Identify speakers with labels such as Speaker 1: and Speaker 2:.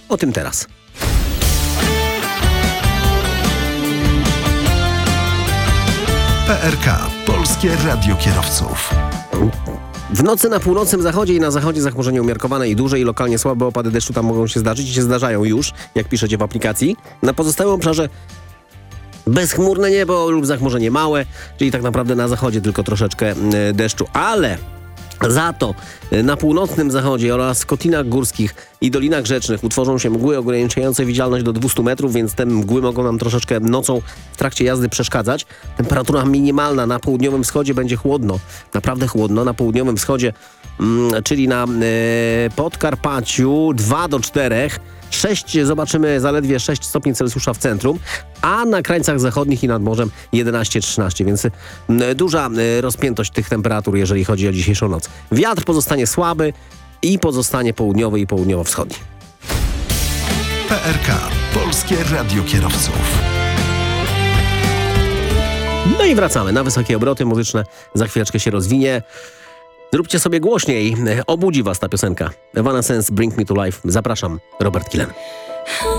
Speaker 1: O tym teraz.
Speaker 2: PRK. Polskie Radio Kierowców.
Speaker 1: W nocy na północnym zachodzie i na zachodzie zachmurzenie umiarkowane i duże i lokalnie słabe opady deszczu tam mogą się zdarzyć i się zdarzają już, jak piszecie w aplikacji. Na pozostałym obszarze bezchmurne niebo lub zachmurzenie małe, czyli tak naprawdę na zachodzie tylko troszeczkę deszczu, ale za to na północnym zachodzie oraz w kotlinach górskich i dolinach rzecznych utworzą się mgły ograniczające widzialność do 200 metrów, więc te mgły mogą nam troszeczkę nocą w trakcie jazdy przeszkadzać. Temperatura minimalna na południowym wschodzie będzie chłodno, naprawdę chłodno. Na południowym wschodzie, czyli na Podkarpaciu 2 do 4, 6 zobaczymy zaledwie 6 stopni Celsjusza w centrum, a na krańcach zachodnich i nad morzem 11-13, więc duża rozpiętość tych temperatur, jeżeli chodzi o dzisiejszą noc. Wiatr pozostanie słaby i pozostanie południowy i południowo-wschodni.
Speaker 2: PRK. Polskie Radio Kierowców.
Speaker 1: No i wracamy na wysokie obroty muzyczne. Za chwileczkę się rozwinie. Zróbcie sobie głośniej. Obudzi was ta piosenka. Evanescence, Bring Me To Life. Zapraszam, Robert Kilen.